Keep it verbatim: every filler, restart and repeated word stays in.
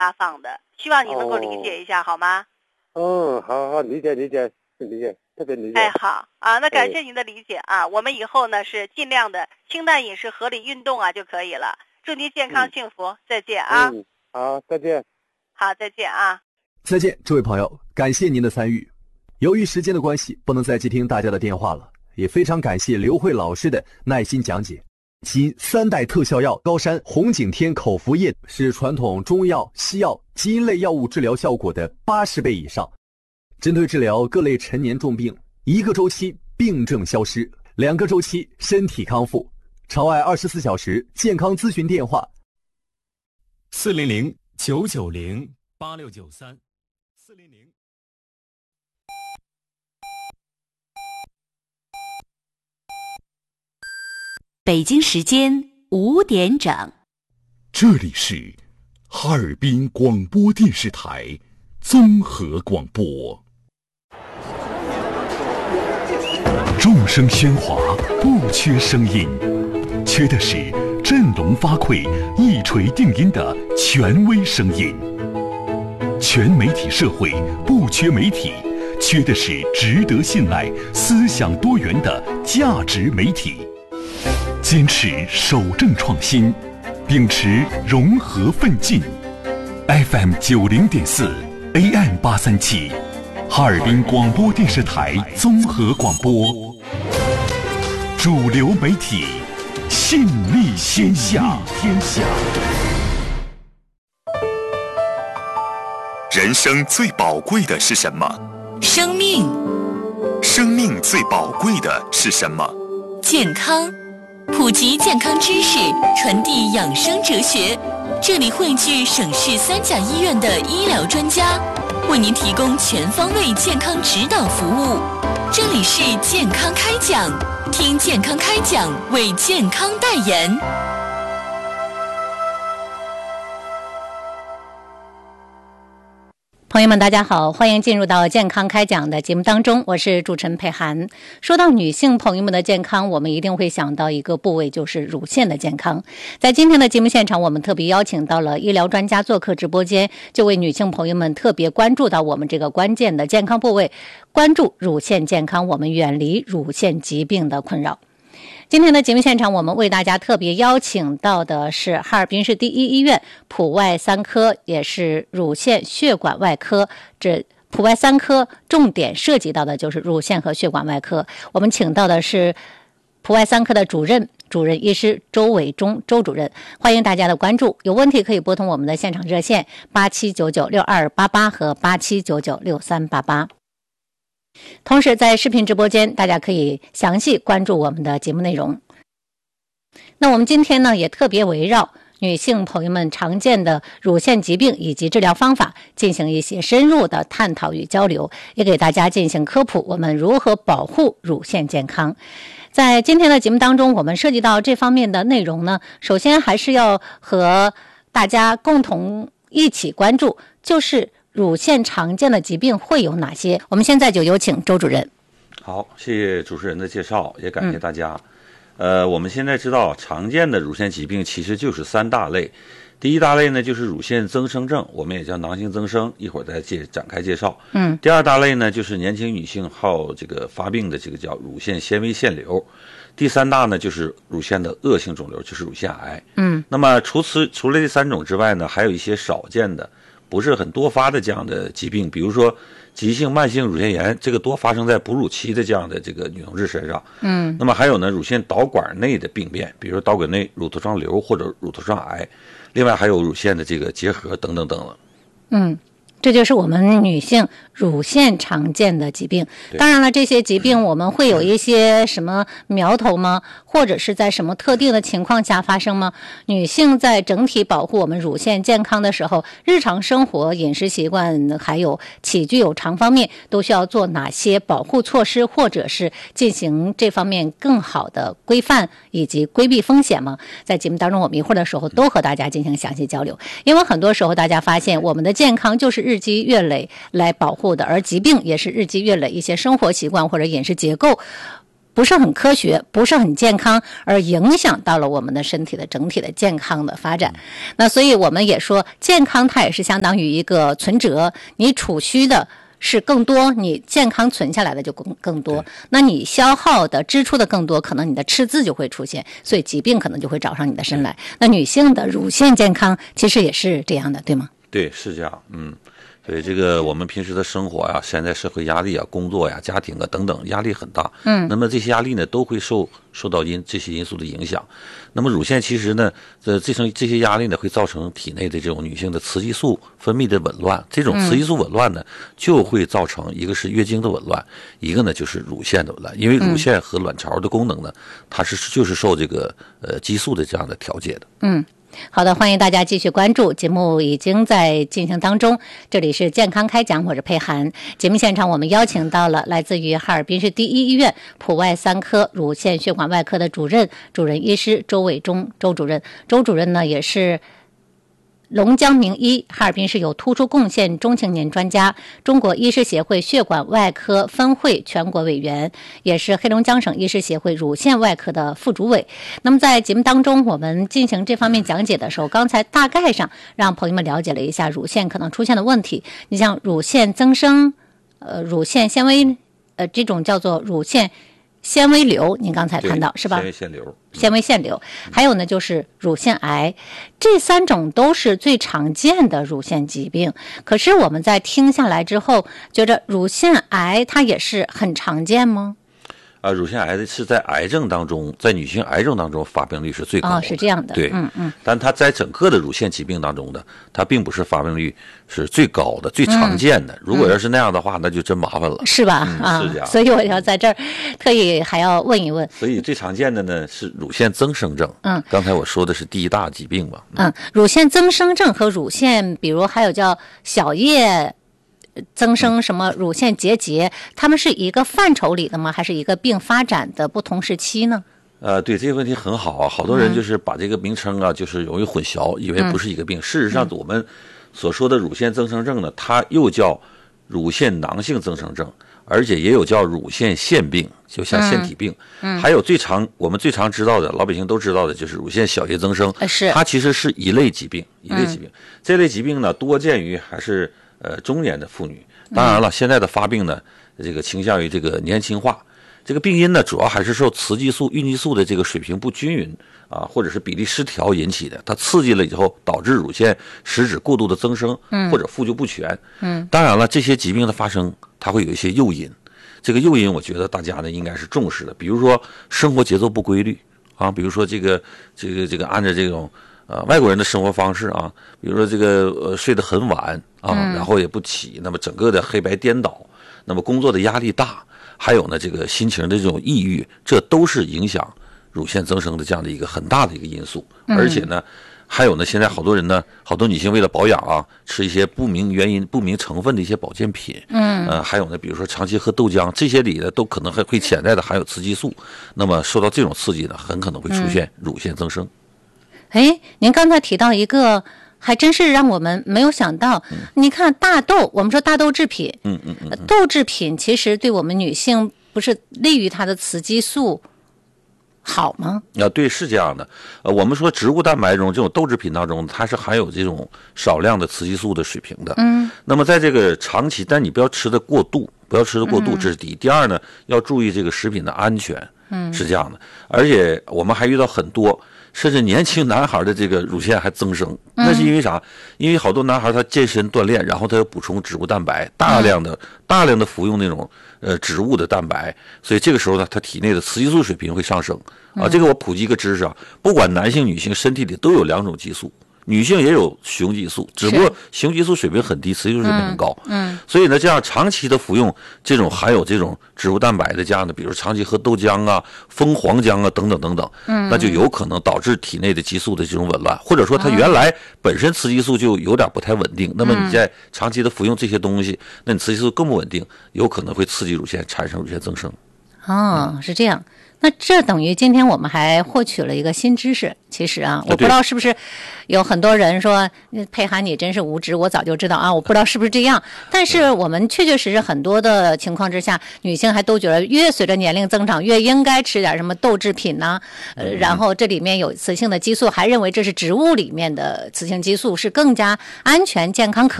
发放的，希望你能够理解一下，哦、好吗？ 哦，好好理解理解理解，特别理解。 哎，好啊，那感谢您的理解啊。我们以后呢是尽量的清淡饮食、合理运动啊就可以了。祝您健康幸福，嗯、再见啊。 嗯，好，再见。 好，再见啊。 再见，这位朋友，感谢您的参与。由于时间的关系，不能再接听大家的电话了，也非常感谢刘慧老师的耐心讲解。其三代特效药高山红景天口服液是传统中药、西药、基因类药物治疗效果的八十倍以上，针对治疗各类陈年重病，一个周期病症消失，两个周期身体康复。朝爱二十四小时健康咨询电话： 四零零九九零八六九三，四零零。 北京时间五点整， 这里是哈尔滨广播电视台综合广播。众声喧哗，不缺声音，缺的是振聋发聩、一锤定音的权威声音。全媒体社会不缺媒体，缺的是值得信赖、思想多元的价值媒体。坚持守正创新，秉持融合奋进。F M 九零点四 A M 八三七，哈尔滨广播电视台综合广播，主流媒体，信力天下天下。 人生最宝贵的是什么？ 生命。 生命最宝贵的是什么？ 健康。普及健康知识，传递养生哲学。这里汇聚省市三甲医院的医疗专家，为您提供全方位健康指导服务。这里是健康开讲，听健康开讲，为健康代言。朋友们大家好，欢迎进入到健康开讲的节目当中，我是主持人佩涵。说到女性朋友们的健康，我们一定会想到一个部位，就是乳腺的健康。在今天的节目现场，我们特别邀请到了医疗专家做客直播间，就为女性朋友们特别关注到我们这个关键的健康部位，关注乳腺健康，我们远离乳腺疾病的困扰。今天的节目现场，我们为大家特别邀请到的是哈尔滨市第一医院普外三科，也是乳腺血管外科。这普外三科重点涉及到的就是乳腺和血管外科。我们请到的是普外三科的主任主任医师周伟忠周主任，欢迎大家的关注。有问题可以拨通我们的现场热线八七九九六二八八和八七九九六三八八。同时在视频直播间，大家可以详细关注我们的节目内容。那我们今天呢，也特别围绕女性朋友们常见的乳腺疾病以及治疗方法进行一些深入的探讨与交流，也给大家进行科普，我们如何保护乳腺健康。在今天的节目当中，我们涉及到这方面的内容呢，首先还是要和大家共同一起关注，就是乳腺常见的疾病会有哪些？我们现在就有请周主任。 好，谢谢主持人的介绍，也感谢大家。嗯、呃，我们现在知道，常见的乳腺疾病其实就是三大类。第一大类呢，就是乳腺增生症，我们也叫囊性增生，一会儿再介展开介绍。 嗯。 第二大类呢，就是年轻女性好这个发病的这个叫乳腺纤维腺瘤。第三大呢，就是乳腺的恶性肿瘤，就是乳腺癌。 嗯。 那么除此除了这三种之外呢，还有一些少见的，不是很多发的这样的疾病，比如说急性慢性乳腺炎，这个多发生在哺乳期的这样的这个女同志身上。 嗯， 那么还有呢，乳腺导管内的病变，比如说导管内乳头状瘤或者乳头状癌，另外还有乳腺的这个结核等等等等。 嗯，这就是我们女性乳腺常见的疾病。当然了，这些疾病我们会有一些什么苗头吗？或者是在什么特定的情况下发生吗？女性在整体保护我们乳腺健康的时候，日常生活、饮食习惯还有起居有常方面都需要做哪些保护措施，或者是进行这方面更好的规范以及规避风险吗？在节目当中我们一会儿的时候都和大家进行详细交流。因为很多时候大家发现我们的健康就是日积月累来保护的，而疾病也是日积月累一些生活习惯或者饮食结构不是很科学，不是很健康，而影响到了我们的身体的整体的健康的发展。那所以我们也说，健康它也是相当于一个存折，你储蓄的是更多，你健康存下来的就更更多，那你消耗的支出的更多，可能你的赤字就会出现，所以疾病可能就会找上你的身来。那女性的乳腺健康其实也是这样的，对吗？ 对，是这样。嗯，所以这个我们平时的生活呀、现在社会压力啊、工作呀、家庭啊等等，压力很大。嗯，那么这些压力呢，都会受受到因这些因素的影响。那么乳腺其实呢，呃，这层这些压力呢，会造成体内的这种女性的雌激素分泌的紊乱。这种雌激素紊乱呢，就会造成一个是月经的紊乱，一个呢就是乳腺的紊乱。因为乳腺和卵巢的功能呢，它是就是受这个呃激素的这样的调节的。 嗯。好的，欢迎大家继续关注，节目已经在进行当中。这里是健康开讲，我是佩涵。节目现场我们邀请到了来自于哈尔滨市第一医院普外三科乳腺血管外科的主任主任医师周伟忠周主任。周主任呢也是龙江名医，哈尔滨市有突出贡献中青年专家，中国医师协会血管外科分会全国委员，也是黑龙江省医师协会乳腺外科的副主委。那么在节目当中我们进行这方面讲解的时候，刚才大概上让朋友们了解了一下乳腺可能出现的问题。你像乳腺增生，呃，乳腺纤维，呃，这种叫做乳腺纤维瘤，您刚才谈到是吧？ 纤维腺瘤， 纤维腺瘤，还有呢就是乳腺癌，这三种都是最常见的乳腺疾病。可是我们在听下来之后，觉得乳腺癌它也是很常见吗？ 啊，乳腺癌的是在癌症当中，在女性癌症当中发病率是最高的。 哦，是这样的。 对， 嗯嗯。 但它在整个的乳腺疾病当中呢，它并不是发病率是最高的、最常见的。嗯、如果要是那样的话，嗯、那就真麻烦了。 是吧？ 嗯、 啊， 是这样。 所以我要在这儿特意还要问一问。 所以最常见的呢是乳腺增生症。嗯，刚才我说的是第一大疾病嘛。 嗯，嗯乳腺增生症和乳腺，比如还有叫小叶增生什么乳腺结节，它们是一个范畴里的吗？还是一个病发展的不同时期呢？ 呃，对，这个问题很好啊，好多人就是把这个名称啊，就是容易混淆，以为不是一个病。嗯、事实上，我们所说的乳腺增生症呢，它又叫乳腺囊性增生症，而且也有叫乳腺腺病，就像腺体病。嗯，还有最常我们最常知道的，老百姓都知道的就是乳腺小叶增生， 是它其实是一类疾病，一类疾病。嗯、这类疾病呢，多见于还是呃中年的妇女。当然了，嗯、现在的发病呢，这个倾向于这个年轻化。这个病因呢，主要还是受雌激素、孕激素的这个水平不均匀啊，或者是比例失调引起的。它刺激了以后，导致乳腺实质过度的增生，嗯，或者复旧不全。嗯，当然了，这些疾病的发生，它会有一些诱因。这个诱因，我觉得大家呢应该是重视的，比如说生活节奏不规律啊，比如说这个这个这个按照这种呃外国人的生活方式啊，比如说这个呃睡得很晚啊，嗯、然后也不起，那么整个的黑白颠倒，那么工作的压力大。还有呢，这个心情的这种抑郁，这都是影响乳腺增生的这样的一个很大的一个因素。嗯、而且呢，还有呢，现在好多人呢，好多女性为了保养啊，吃一些不明原因、不明成分的一些保健品。嗯，呃，还有呢，比如说长期喝豆浆，这些里呢都可能还会潜在的含有雌激素。那么受到这种刺激呢，很可能会出现乳腺增生。 哎、嗯，您刚才提到一个。还真是让我们没有想到，嗯、你看大豆，我们说大豆制品，嗯嗯嗯，豆制品其实对我们女性不是利于它的雌激素好吗？ 啊，对，是这样的。呃，我们说植物蛋白中这种豆制品当中，它是含有这种少量的雌激素的水平的。嗯，那么在这个长期，但你不要吃的过度，不要吃的过度，这是第一。嗯、第二呢，要注意这个食品的安全。嗯，是这样的。而且我们还遇到很多。甚至年轻男孩的这个乳腺还增生，那是因为啥？因为好多男孩他健身锻炼，然后他要补充植物蛋白，大量的、大量的服用那种呃植物的蛋白，所以这个时候呢，他体内的雌激素水平会上升啊。这个我普及一个知识啊，不管男性女性，身体里都有两种激素。女性也有雄激素，只不过雄激素水平很低，雌激素水平很高。嗯，所以呢，这样长期的服用这种含有这种植物蛋白的这样的，比如长期喝豆浆啊、蜂黄浆啊等等等等，嗯，那就有可能导致体内的激素的这种紊乱，或者说它原来本身雌激素就有点不太稳定，那么你在长期的服用这些东西，那你雌激素更不稳定，有可能会刺激乳腺产生乳腺增生。 哦，是这样。 那这等于今天我们还获取了一个新知识。其实啊，我不知道是不是有很多人说佩涵你真是无知，我早就知道啊，我不知道是不是这样。但是我们确确实实很多的情况之下，女性还都觉得越随着年龄增长越应该吃点什么豆制品呐、啊，呃，然后这里面有雌性的激素，还认为这是植物里面的雌性激素是更加安全健康可